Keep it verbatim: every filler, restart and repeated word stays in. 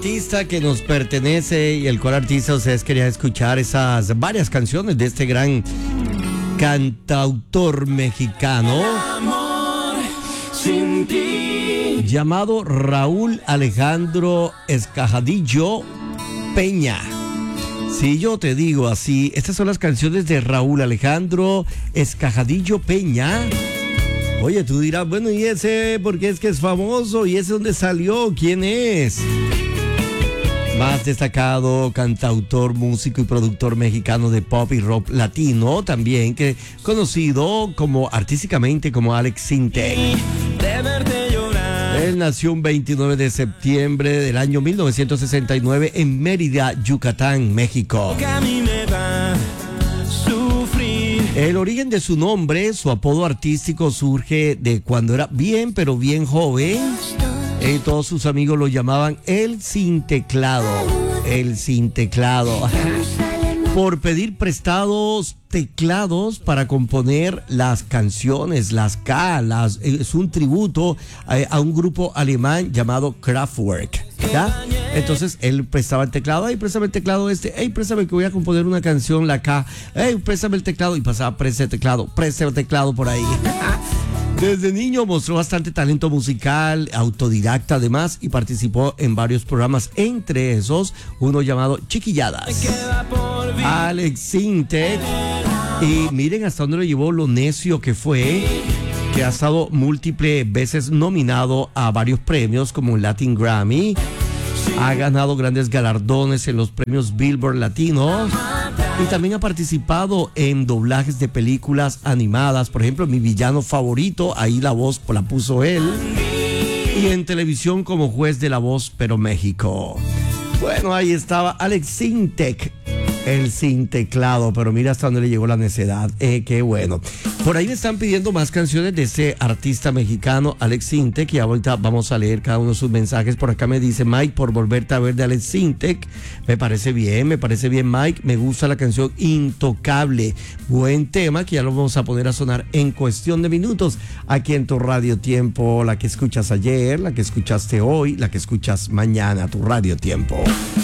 artista que nos pertenece y el cual artista ustedes querían escuchar esas varias canciones de este gran cantautor mexicano sin ti, llamado Raúl Alejandro Escajadillo Peña. Si yo te digo así, estas son las canciones de Raúl Alejandro Escajadillo Peña. Oye, tú dirás, bueno, ¿y ese por qué es que es famoso? ¿Y ese dónde salió? ¿Quién es? Más destacado cantautor, músico y productor mexicano de pop y rock latino, también que conocido como artísticamente como Alex Sintek. de verte llorar. Él nació un veintinueve de septiembre del año mil novecientos sesenta y nueve en Mérida, Yucatán, México. Que a mí me va a sufrir. El origen de su nombre, su apodo artístico, surge de cuando era bien, pero bien joven. Eh, todos sus amigos lo llamaban el sin teclado, el sin teclado, por pedir prestados teclados para componer las canciones, las K, las, es un tributo a, a un grupo alemán llamado Kraftwerk, ¿ya? Entonces él prestaba el teclado, hey, préstame el teclado este, hey, préstame que voy a componer una canción, la K, hey, préstame el teclado, y pasaba, presta el teclado, presta el teclado por ahí. Desde niño mostró bastante talento musical, autodidacta además, y participó en varios programas, entre esos uno llamado Chiquilladas. Alex Sintek, y miren hasta dónde lo llevó lo necio que fue, que ha estado múltiples veces nominado a varios premios como un Latin Grammy, ha ganado grandes galardones en los premios Billboard Latinos. Y también ha participado en doblajes de películas animadas. Por ejemplo, Mi Villano Favorito, ahí la voz la puso él. Y en televisión como juez de La Voz, pero México. Bueno, ahí estaba Alex Sintek, el sin teclado, pero mira hasta dónde le llegó la necedad. Eh, qué bueno. Por ahí me están pidiendo más canciones de ese artista mexicano, Alex Sintek, y ahorita vamos a leer cada uno de sus mensajes. Por acá me dice Mike, por volverte a ver de Alex Sintek. Me parece bien, me parece bien, Mike. Me gusta la canción Intocable. Buen tema que ya lo vamos a poner a sonar en cuestión de minutos aquí en tu Radio Tiempo, la que escuchas ayer, la que escuchaste hoy, la que escuchas mañana, tu Radio Tiempo.